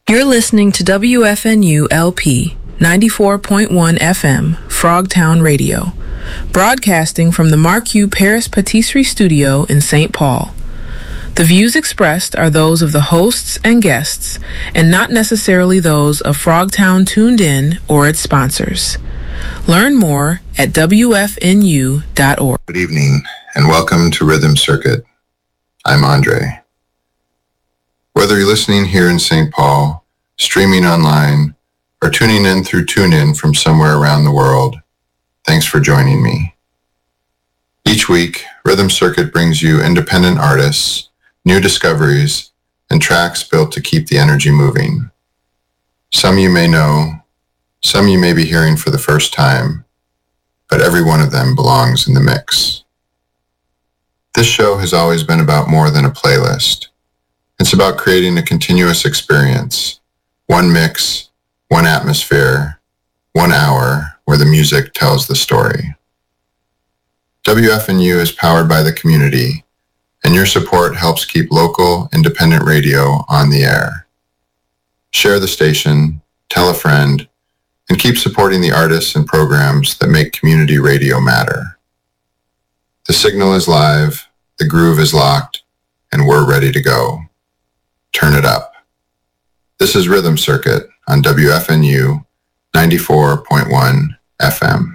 You're listening to WFNU LP 94.1 FM, Frogtown Radio, broadcasting from the Marquis Paris Patisserie Studio in St. Paul. The views expressed are those of the hosts and guests, and not necessarily those of Frogtown Tuned In or its sponsors. Learn more at WFNU.org. Good evening, and welcome to Rhythm Circuit. I'm Andre. Whether you're listening here in St. Paul, streaming online, or tuning in through TuneIn from somewhere around the world, thanks for joining me. Each week, Rhythm Circuit brings you independent artists, new discoveries, and tracks built to keep the energy moving. Some you may know, some you may be hearing for the first time, but every one of them belongs in the mix. This show has always been about more than a playlist. It's about creating a continuous experience, one mix, one atmosphere, 1 hour where the music tells the story. WFNU is powered by the community, and your support helps keep local, independent radio on the air. Share the station, tell a friend, and keep supporting the artists and programs that make community radio matter. The signal is live, the groove is locked, and we're ready to go. Turn it up. This is Rhythm Circuit on WFNU 94.1 FM.